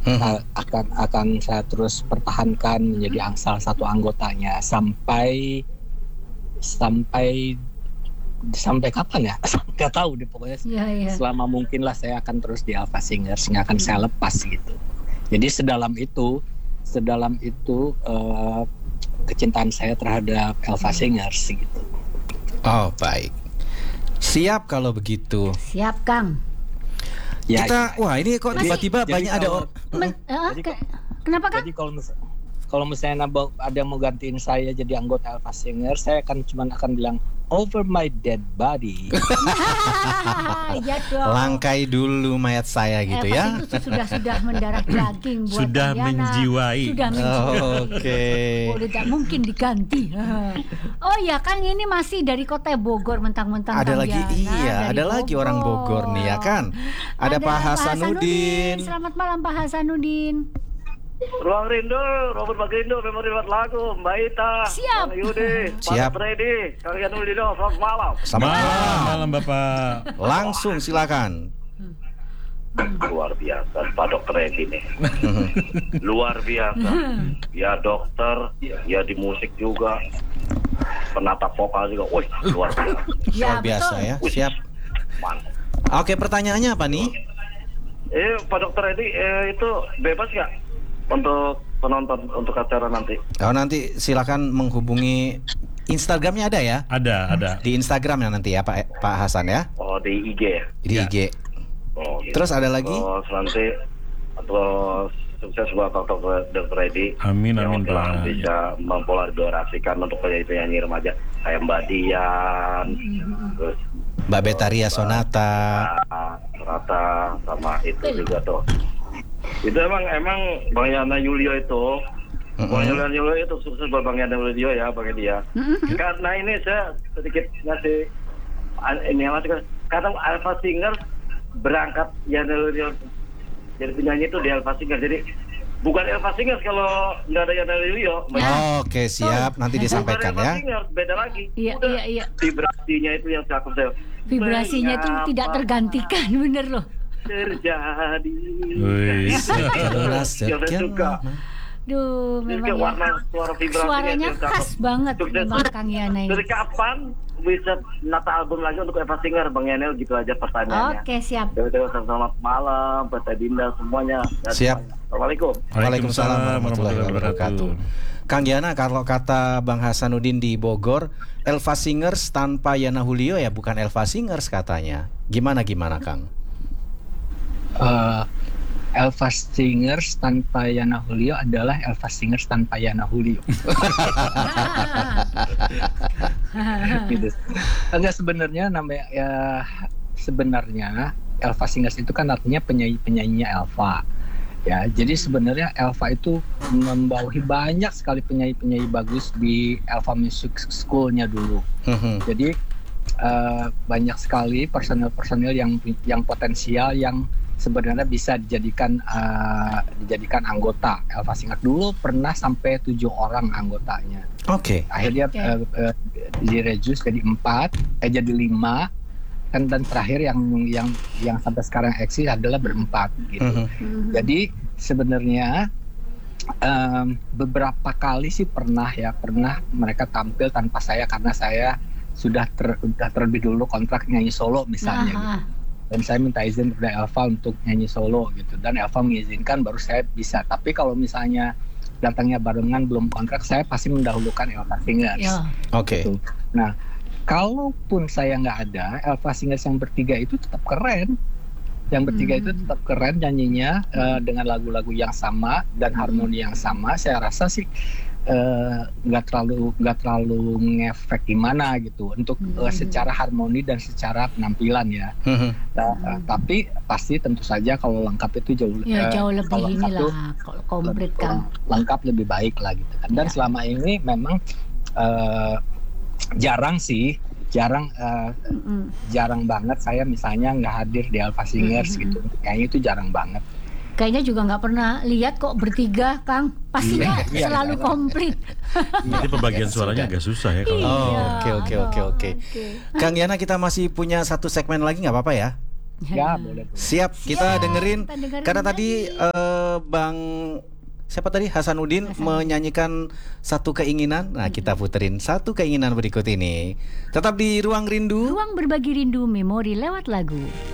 akan saya terus pertahankan menjadi salah satu anggotanya sampai kapan ya? Nggak tahu deh, pokoknya selama mungkin lah saya akan terus di Alpha Singers, nggak akan saya lepas gitu. Jadi sedalam itu kecintaan saya terhadap Alpha Singers gitu. Oh, baik. Siap kalau begitu. Siap, Kang. Ya, wah ini kok tiba-tiba banyak ada kenapa, Kang? Jadi kalau misalnya ada yang mau gantiin saya jadi anggota Alpha Singers, saya akan bilang over my dead body. Ya dong. Langkai dulu mayat saya gitu ya. Itu sudah mendarah daging buat sudah menjiwai. Oke. Tidak mungkin diganti. Oh ya, Kang, ini masih dari kota Bogor mentang-mentang. Ada lagi ada lagi orang Bogor nih ya kan. Ada Pak Hasanuddin. Selamat malam Pak Hasanuddin. Ruang Rindu, Robert Bagrindo, Memori Buat Lagu, Mbak Ita, Siap. Bang Yudi, Siap. Pak Freddy, Kalian Ulino, selamat malam. Malam Bapak. Langsung silakan. Luar biasa, Pak Dokter Edi nih. Luar biasa. Ya dokter, ya di musik juga. Penata vokal juga. Wih, luar biasa. Luar biasa ya. Siap. Mantap. Oke, pertanyaannya apa nih? Pak Dokter Edi, itu bebas nggak untuk penonton untuk acara nanti? Oh, nanti silakan menghubungi Instagramnya ada ya? Ada. Di Instagram ya nanti ya Pak Hasan ya? Oh, di IG ya? Di IG. Oh, gitu. Terus ada lagi? Nanti atau sukses buat Dokter Edi. Amin Pak. Pak. Bisa mempolarisasikan untuk penyanyi remaja kayak Mbak Dian, terus Mbak Betaria Sonata. Sonata sama itu juga tuh. Itu emang Bang Yana Yulio itu, Bang Yana Yulio itu sukses buat Bang Yana Yulio ya, Bang Edi ya. Karena ini saya sedikit ngasih ini karena Alpha Singers berangkat Yana Yulio jadi penyanyi itu di Alpha Singers. Jadi bukan Alpha Singers kalau nggak ada Yana Yulio. Oke, siap. Nanti disampaikan ya. Singers, beda lagi. Iya. Vibrasinya itu yang cakep saya. Vibrasinya itu tidak tergantikan, bener loh. Terjadi. Jelas Yang saya suka. Duh, memang warna suara vibrasinya suaranya khas banget memang Kang Yana ini. Dari kapan bisa nata album lagi untuk Eva Singer, Bang Yanel? Gitu aja pertanyaannya. Oke, siap. Selamat malam, Pak Dinda semuanya. Siap. Assalamualaikum. Waalaikumsalam warahmatullahi wabarakatuh. Kang Yana, kalau kata Bang Hasanuddin di Bogor, Elva Singers tanpa Yana Julio ya bukan Elva Singers katanya. Gimana Kang? Elva Singers tanpa Yana Julio adalah Elva Singers tanpa Yana Julio. Gitu. Enggak, sebenarnya namanya sebenarnya Elva Singers itu kan artinya penyanyinya Elva. Ya, jadi sebenarnya Elva itu membawahi banyak sekali penyanyi-penyanyi bagus di Elva Music School-nya dulu. Jadi banyak sekali personil yang potensial yang sebenarnya bisa dijadikan anggota Elva Singers. Dulu pernah sampai 7 orang anggotanya. Oke. Akhirnya direduce jadi 5 kan, dan terakhir yang sampai sekarang eksis adalah berempat gitu. Jadi sebenarnya beberapa kali sih pernah mereka tampil tanpa saya karena saya sudah terlebih dulu kontrak nyanyi solo misalnya gitu. Dan saya minta izin kepada Elva untuk nyanyi solo gitu, dan Elva mengizinkan baru saya bisa. Tapi kalau misalnya datangnya barengan belum kontrak, saya pasti mendahulukan Elva Singers. Oke. Gitu. Nah, kalaupun saya nggak ada, Elva Singers yang bertiga itu tetap keren. Yang bertiga itu tetap keren nyanyinya dengan lagu-lagu yang sama dan harmoni yang sama. Saya rasa sih nggak terlalu ngefek gimana gitu untuk secara harmoni dan secara penampilan ya. Tapi pasti tentu saja kalau lengkap itu jauh lebih inilah kalau komplit kan. Lengkap lebih baik lah gitu kan. Dan selama ini memang jarang banget saya misalnya nggak hadir di Alpha Singers gitu. Kayaknya itu jarang banget. Kayaknya juga nggak pernah lihat kok bertiga, Kang. Pastinya selalu komplit. Nanti pembagian suaranya agak susah ya kalau. Oke. Kang Yana, kita masih punya satu segmen lagi, nggak apa-apa ya? Ya, boleh. Siap, kita dengerin. Karena tadi Bang siapa tadi Hasanuddin menyanyikan satu keinginan. Nah, kita puterin satu keinginan berikut ini. Tetap di Ruang Rindu. Ruang berbagi rindu memori lewat lagu.